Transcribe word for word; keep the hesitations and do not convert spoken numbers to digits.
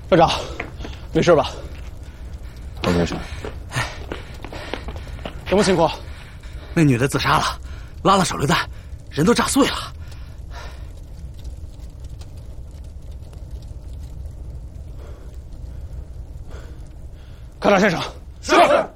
科长，没事吧？ 我没事。 什么情况？ 那女的自杀了，拉了手榴弹，人都炸碎了。 科长先生， 是。